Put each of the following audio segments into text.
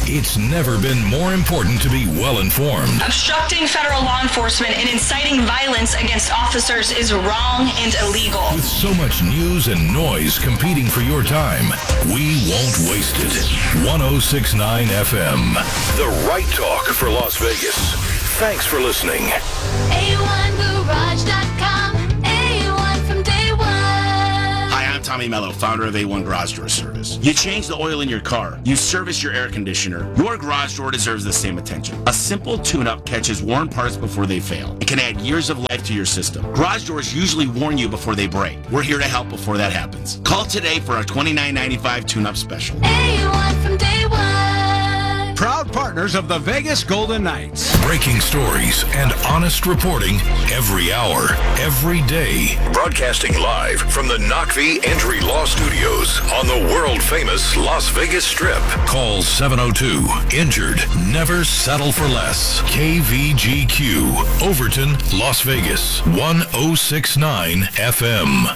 It's never been more important to be well-informed. Obstructing federal law enforcement and inciting violence against officers is wrong and illegal. With so much news and noise competing for your time, we won't waste it. 106.9 FM. The right talk for Las Vegas. Thanks for listening. A1Garage.com. A1 from day one. Hi, I'm Tommy Mello, founder of A1 Garage Door Service. You change the oil in your car. You service your air conditioner. Your garage door deserves the same attention. A simple tune-up catches worn parts before they fail. It can add years of life to your system. Garage doors usually warn you before they break. We're here to help before that happens. Call today for our $29.95 tune-up special. A1 from day one. Proud partners of the Vegas Golden Knights. Breaking stories and honest reporting every hour, every day. Broadcasting live from the Knockvie Entry Law Studios on the world-famous Las Vegas Strip. Call 702-INJURED. Never settle for less. KVGQ. Overton, Las Vegas. 106.9 FM.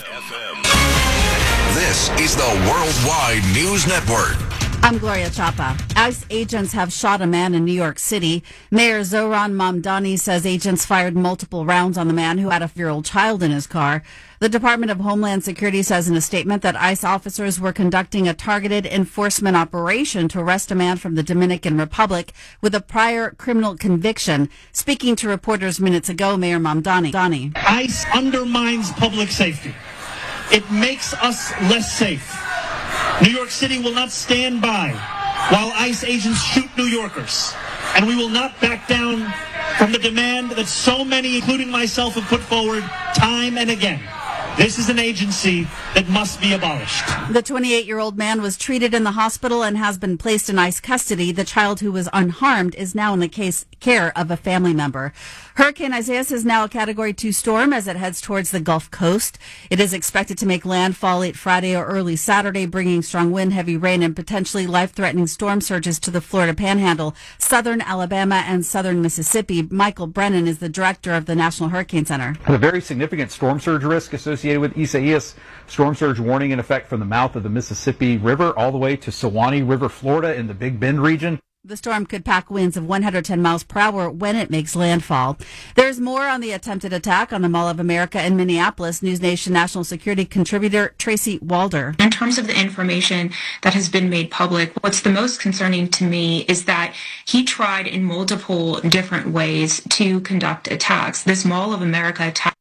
This is the Worldwide News Network. I'm Gloria Chapa. ICE agents have shot a man in New York City. Mayor Zohran Mamdani says agents fired multiple rounds on the man who had a 4-year-old child in his car. The Department of Homeland Security says in a statement that ICE officers were conducting a targeted enforcement operation to arrest a man from the Dominican Republic with a prior criminal conviction. Speaking to reporters minutes ago, Mayor Mamdani. ICE undermines public safety. It makes us less safe. New York City will not stand by while ICE agents shoot New Yorkers. And we will not back down from the demand that so many, including myself, have put forward time and again. This is an agency that must be abolished. The 28-year-old man was treated in the hospital and has been placed in ICE custody. The child, who was unharmed, is now in the care of a family member. Hurricane Isaias is now a Category 2 storm as it heads towards the Gulf Coast. It is expected to make landfall late Friday or early Saturday, bringing strong wind, heavy rain, and potentially life-threatening storm surges to the Florida Panhandle, southern Alabama, and southern Mississippi. Michael Brennan is the director of the National Hurricane Center. A very significant storm surge risk associated with Isaias. Storm surge warning in effect from the mouth of the Mississippi River all the way to Suwannee River, Florida, in the Big Bend region. The storm could pack winds of 110 miles per hour when it makes landfall. There's more on the attempted attack on the Mall of America in Minneapolis. News Nation national security contributor Tracy Walder. In terms of the information that has been made public, what's the most concerning to me is that he tried in multiple different ways to conduct attacks. This Mall of America attack,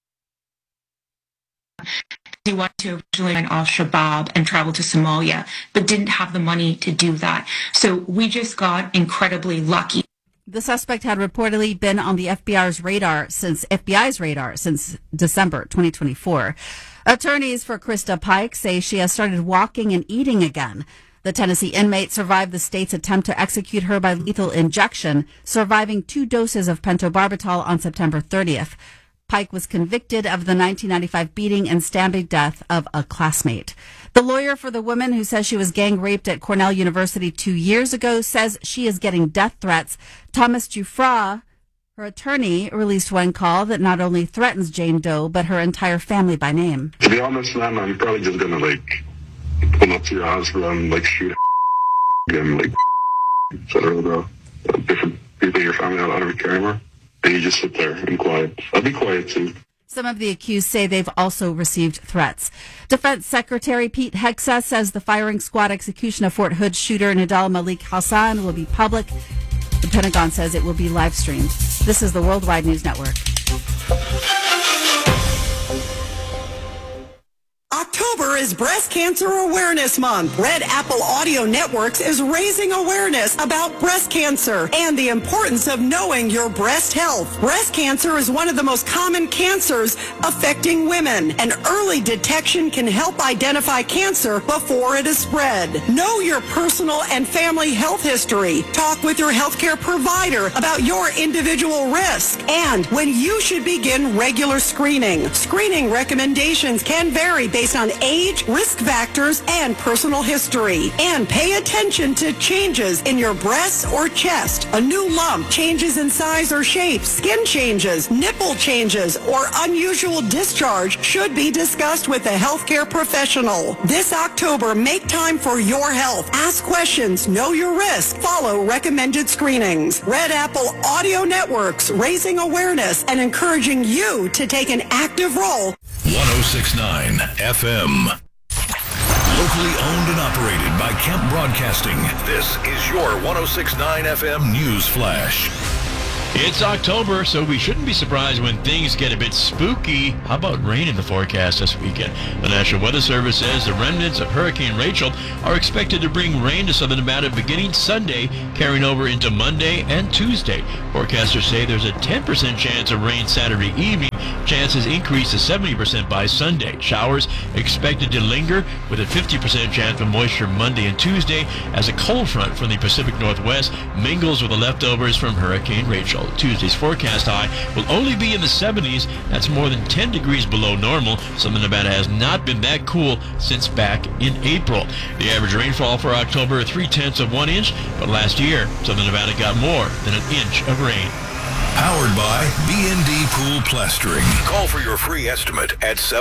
he wanted to originally join al-Shabaab and travel to Somalia, but didn't have the money to do that. So we just got incredibly lucky. The suspect had reportedly been on the FBI's radar since December 2024. Attorneys for Krista Pike say she has started walking and eating again. The Tennessee inmate survived the state's attempt to execute her by lethal injection, surviving 2 doses of pentobarbital on September 30th. Pike was convicted of the 1995 beating and stabbing death of a classmate. The lawyer for the woman who says she was gang raped at Cornell University 2 years ago says she is getting death threats. Thomas Giuffra, her attorney, released one call that not only threatens Jane Doe, but her entire family by name. To be honest, man, I'm probably just gonna pull up to your house and shoot again, etc. Bro. Different people in your family, I don't ever care anymore. And you just sit there and quiet. I'll be quiet too. Some of the accused say they've also received threats. Defense Secretary Pete Hegseth says the firing squad execution of Fort Hood shooter Nidal Malik Hassan will be public. The Pentagon says it will be live streamed. This is the Worldwide News Network. October is Breast Cancer Awareness Month. Red Apple Audio Networks is raising awareness about breast cancer and the importance of knowing your breast health. Breast cancer is one of the most common cancers affecting women, and early detection can help identify cancer before it is spread. Know your personal and family health history. Talk with your healthcare provider about your individual risk and when you should begin regular screening. Screening recommendations can vary based on age, age, risk factors, and personal history. And pay attention to changes in your breasts or chest. A new lump, changes in size or shape, skin changes, nipple changes, or unusual discharge should be discussed with a healthcare professional. This October, make time for your health. Ask questions, know your risk, follow recommended screenings. Red Apple Audio Networks, raising awareness and encouraging you to take an active role. 106.9 FM. Locally owned and operated by Kemp Broadcasting. This is your 106.9 FM News Flash. It's October, so we shouldn't be surprised when things get a bit spooky. How about rain in the forecast this weekend? The National Weather Service says the remnants of Hurricane Rachel are expected to bring rain to southern Nevada beginning Sunday, carrying over into Monday and Tuesday. Forecasters say there's a 10% chance of rain Saturday evening. Chances increase to 70% by Sunday. Showers expected to linger with a 50% chance of moisture Monday and Tuesday as a cold front from the Pacific Northwest mingles with the leftovers from Hurricane Rachel. Tuesday's forecast high will only be in the 70s. That's more than 10 degrees below normal. Southern Nevada has not been that cool since back in April. The average rainfall for October, 0.3 of 1 inch, but last year, Southern Nevada got more than an inch of rain. Powered by B&D Pool Plastering. Call for your free estimate at